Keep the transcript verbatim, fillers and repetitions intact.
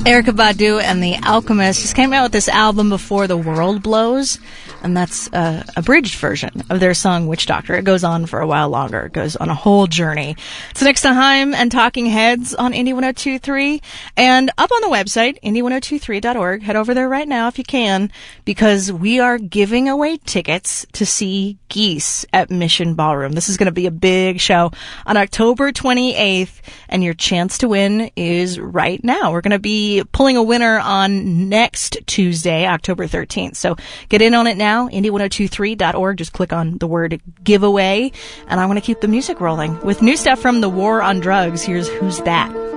Erykah Badu and The Alchemist just came out with this album Before the World Blows, and that's a abridged version of their song Witch Doctor. It goes on for a while longer. It goes on a whole journey. It's next to Haim and Talking Heads on Indie one oh two point three, and up on the website, indie one oh two three dot org. Head over there right now if you can, because we are giving away tickets to see Geese at Mission Ballroom. This is going to be a big show on October twenty-eighth, and your chance to win is right now. We're going to be pulling a winner on next Tuesday, October thirteenth. So get in on it now, indie one oh two three dot org. Just click on the word giveaway, and I want to keep the music rolling with new stuff from The War on Drugs. Here's Who's That?